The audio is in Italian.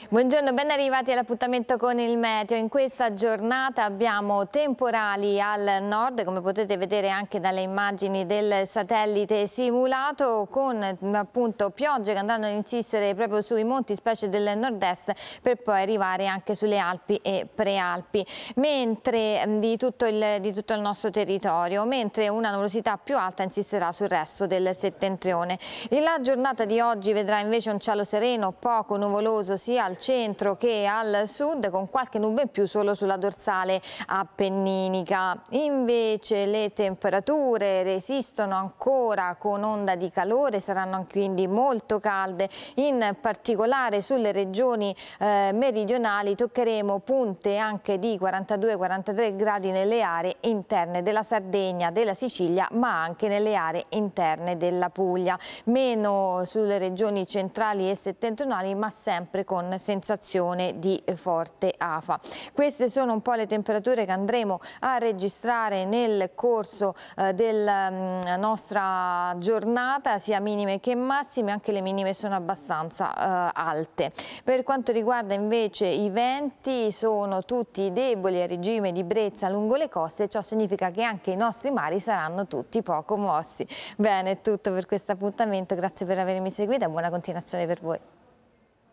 Buongiorno, ben arrivati all'appuntamento con il meteo. In questa giornata abbiamo temporali al nord, come potete vedere anche dalle immagini del satellite simulato, con appunto piogge che andranno ad insistere proprio sui monti, specie del nord-est, per poi arrivare anche sulle Alpi e Prealpi, mentre di tutto il nostro territorio, mentre una nuvolosità più alta insisterà sul resto del settentrione. La giornata di oggi vedrà invece un cielo sereno, poco nuvoloso sia al centro che al sud, con qualche nube in più solo sulla dorsale appenninica. Invece le temperature resistono ancora con onda di calore, saranno quindi molto calde, in particolare sulle regioni meridionali toccheremo punte anche di 42-43 gradi nelle aree interne della Sardegna, della Sicilia, ma anche nelle aree interne della Puglia. Meno sulle regioni centrali e settentrionali, ma sempre con sensazione di forte afa. Queste sono un po' le temperature che andremo a registrare nel corso della nostra giornata, sia minime che massime. Anche le minime sono abbastanza alte. Per quanto riguarda invece i venti, sono tutti deboli a regime di brezza lungo le coste, ciò significa che anche i nostri mari saranno tutti poco mossi. Bene, è tutto per questo appuntamento, grazie per avermi seguito e buona continuazione per voi.